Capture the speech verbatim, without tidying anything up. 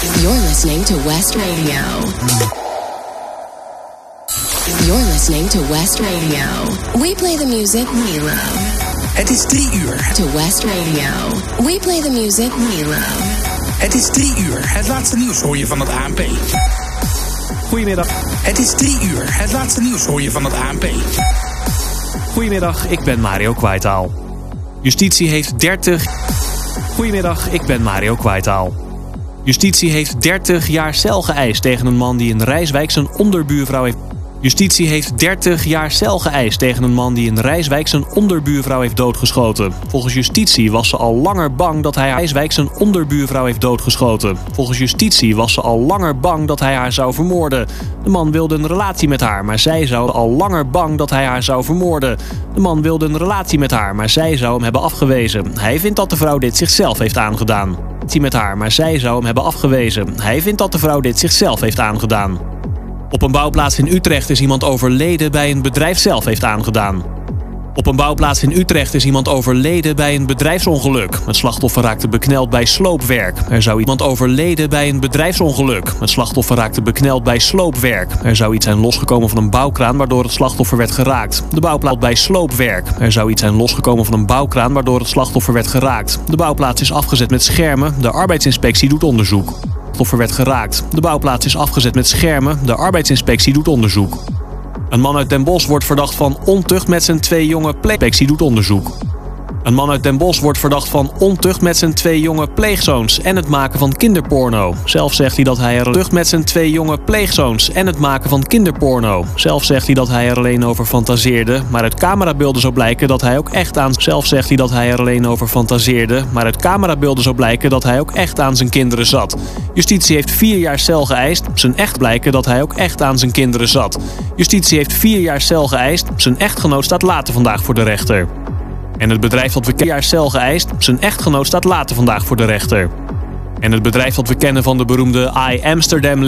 You're listening to West Radio. You're listening to West Radio. We play the music we love. Het is drie uur. To West Radio. We play the music we love. Het is drie uur. Het laatste nieuws hoor je van het A N P. Goedemiddag. Het is drie uur. Het laatste nieuws hoor je van het A N P. Goedemiddag, ik ben Mario Kwaitaal. Justitie heeft dertig... Goedemiddag, ik ben Mario Kwaitaal. Justitie heeft dertig jaar cel geëist tegen een man die in Rijswijk zijn onderbuurvrouw heeft... Justitie heeft dertig jaar cel geëist tegen een man die in Rijswijk zijn onderbuurvrouw heeft doodgeschoten. Volgens justitie was ze al langer bang dat hij haar Rijswijk zijn onderbuurvrouw heeft doodgeschoten. Volgens justitie was ze al langer bang dat hij haar zou vermoorden. De man wilde een relatie met haar, maar zij zou al langer bang dat hij haar zou vermoorden. De man wilde een relatie met haar, maar zij zou hem hebben afgewezen. Hij vindt dat de vrouw dit zichzelf heeft aangedaan. Met haar, maar zij zou hem hebben afgewezen. Hij vindt dat de vrouw dit zichzelf heeft aangedaan. Op een bouwplaats in Utrecht is iemand overleden bij een bedrijf zelf heeft aangedaan. Op een bouwplaats in Utrecht is iemand overleden bij een bedrijfsongeluk. Het slachtoffer raakte bekneld bij sloopwerk. Er zou iemand overleden bij een bedrijfsongeluk. Het slachtoffer raakte bekneld bij sloopwerk. Er zou iets zijn losgekomen van een bouwkraan waardoor het slachtoffer werd geraakt. De bouwplaats bij sloopwerk. Er zou iets zijn losgekomen van een bouwkraan waardoor het slachtoffer werd geraakt. De bouwplaats is afgezet met schermen. De arbeidsinspectie doet onderzoek. Het slachtoffer werd geraakt. De bouwplaats is afgezet met schermen. De arbeidsinspectie doet onderzoek. Een man uit Den Bosch wordt verdacht van ontucht met zijn twee jonge pleegzoons. doet onderzoek. Een man uit Den Bosch wordt verdacht van ontucht met zijn twee jonge pleegzoons en het maken van kinderporno. Zelf zegt hij dat hij er ontucht met zijn twee jonge pleegzoons en het maken van kinderporno. Zelf zegt hij dat hij er alleen over fantaseerde, maar uit camerabeelden zou blijken dat hij ook echt aan. Zelf zegt hij dat hij er alleen over fantaseerde, maar uit camerabeelden zou blijken dat hij ook echt aan zijn kinderen zat. Justitie heeft vier jaar cel geëist. Zijn echt blijken dat hij ook echt aan zijn kinderen zat. Justitie heeft vier jaar cel geëist. Zijn echtgenoot staat later vandaag voor de rechter. En het bedrijf dat we kennen jaar cel geëist. Zijn echtgenoot staat later vandaag voor de rechter. En het bedrijf dat we kennen van de beroemde I Amsterdam